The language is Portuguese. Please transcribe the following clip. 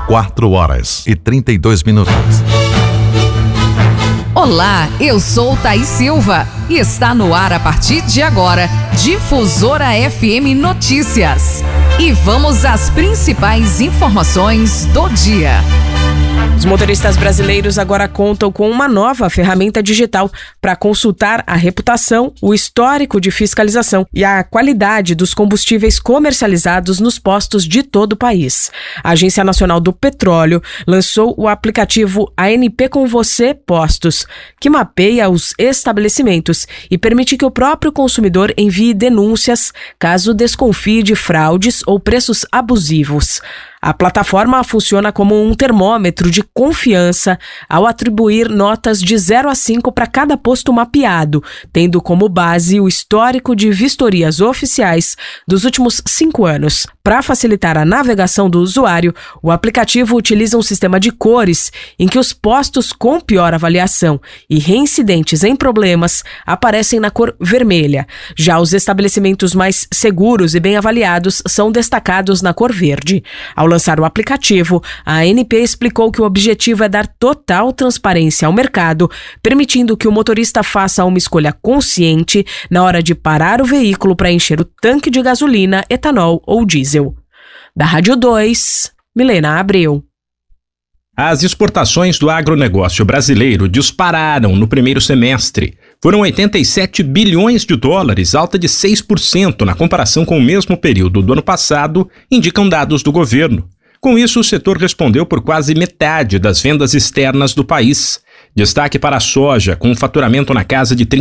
4h32. Olá, eu sou Thaís Silva e está no ar a partir de agora, Difusora FM Notícias. E vamos às principais informações do dia. Os motoristas brasileiros agora contam com uma nova ferramenta digital para consultar a reputação, o histórico de fiscalização e a qualidade dos combustíveis comercializados nos postos de todo o país. A Agência Nacional do Petróleo lançou o aplicativo ANP Com Você Postos, que mapeia os estabelecimentos e permite que o próprio consumidor envie denúncias caso desconfie de fraudes ou preços abusivos. A plataforma funciona como um termômetro de confiança ao atribuir notas de 0 a 5 para cada posto mapeado, tendo como base o histórico de vistorias oficiais dos últimos 5 anos. Para facilitar a navegação do usuário, o aplicativo utiliza um sistema de cores em que os postos com pior avaliação e reincidentes em problemas aparecem na cor vermelha. Já os estabelecimentos mais seguros e bem avaliados são destacados na cor verde. Ao lançar o aplicativo, a ANP explicou que o objetivo é dar total transparência ao mercado, permitindo que o motorista faça uma escolha consciente na hora de parar o veículo para encher o tanque de gasolina, etanol ou diesel. Da Rádio 2, Milena Abreu. As exportações do agronegócio brasileiro dispararam no primeiro semestre. Foram 87 bilhões de dólares, alta de 6% na comparação com o mesmo período do ano passado, indicam dados do governo. Com isso, o setor respondeu por quase metade das vendas externas do país. Destaque para a soja, com um faturamento na casa de